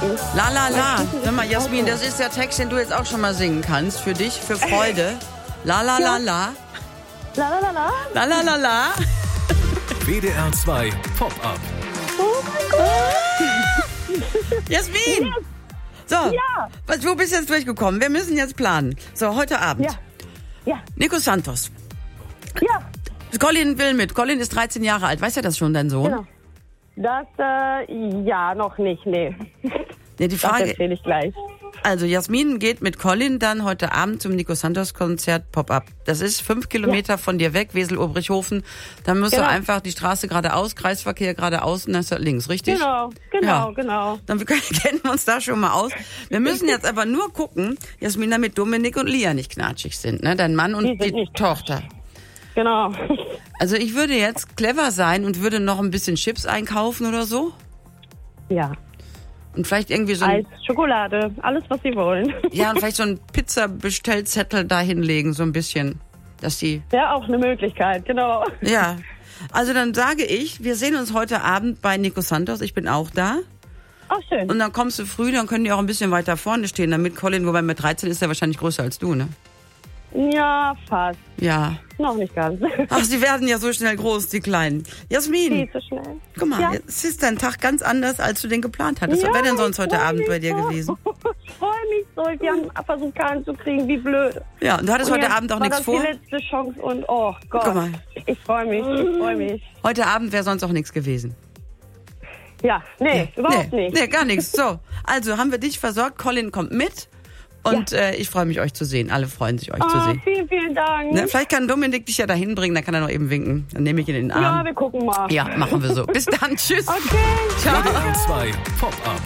La la la. Hör mal, Jasmin, das ist der Text, den du jetzt auch schon mal singen kannst. Für dich, für Freude. La la la la. La la la la. La la la la. WDR 2 Pop-Up. Oh mein Gott. Jasmin! So, Ja. du bist jetzt durchgekommen. Wir müssen jetzt planen. So, heute Abend. Ja. Ja. Nico Santos. Ja. Colin will mit. Colin ist 13 Jahre alt. Weiß ja das schon, dein Sohn? Genau. Das, ja, noch nicht, nee. Ja, die Das Frage, erzähle ich gleich. also Jasmin geht mit Colin dann heute Abend zum Nico Santos Konzert Pop-Up. Das ist 5 Kilometer von dir weg, Wesel-Obrichhofen. Dann musst du einfach die Straße geradeaus, Kreisverkehr geradeaus und dann ist das links, richtig? Genau. Dann kennen wir uns da schon mal aus. Wir müssen jetzt aber nur gucken, Jasmin, damit Dominik und Lia nicht knatschig sind, ne? Dein Mann und Die sind die nicht Tochter. Genau. Also ich würde jetzt clever sein und würde noch ein bisschen Chips einkaufen oder so. Ja. Und vielleicht irgendwie so Eis, Schokolade, alles, was sie wollen. ja, und vielleicht so ein Pizza-Bestellzettel da hinlegen, so ein bisschen, dass die, Ja, auch eine Möglichkeit, genau. ja. Also dann sage ich, wir sehen uns heute Abend bei Nico Santos, ich bin auch da. Ach, schön. Und dann kommst du früh, dann können die auch ein bisschen weiter vorne stehen, damit Colin, wobei mit 13 ist er wahrscheinlich größer als du, ne? Ja, fast. Ja. Noch nicht ganz. Ach, sie werden ja so schnell groß, die Kleinen. Jasmin, Viel zu schnell. guck mal, Ja. jetzt ist dein Tag ganz anders, als du den geplant hattest. Ja, Was wäre denn sonst ich heute freu Abend mich bei dir so. gewesen? Ich freue mich so. Wir haben versucht, Karten zu kriegen, wie blöd. Ja, und du hattest Und heute jetzt Abend auch war nichts das vor? die letzte Chance und oh Gott. Guck mal. Ich freue mich. Heute Abend wäre sonst auch nichts gewesen. Ja, nee, überhaupt nicht. Nee, gar nichts. So, also haben wir dich versorgt. Colin kommt mit. Und ich freue mich, euch zu sehen. Alle freuen sich, euch zu sehen. Vielen, vielen Dank. Ne? Vielleicht kann Dominik dich ja dahin bringen, dann kann er noch eben winken. Dann nehme ich ihn in den Arm. Ja, wir gucken mal. Ja, machen wir so. Bis dann. Tschüss. Okay. Ciao. WDR 2 Pop-Up.